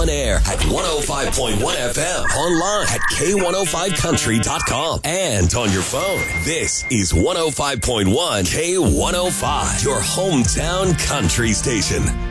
on air at 105.1 FM, online at K105country.com, and on your phone. This is 105.1 K105, your hometown country station.